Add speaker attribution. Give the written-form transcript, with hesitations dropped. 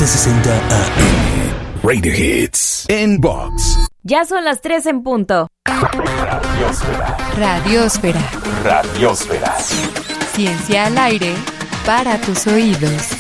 Speaker 1: 760 AM. Radio Hits. Inbox.
Speaker 2: Ya son las 3 en punto.
Speaker 3: Radiósfera.
Speaker 4: Radiósfera.
Speaker 3: Radiósfera.
Speaker 4: Ciencia al aire para tus oídos.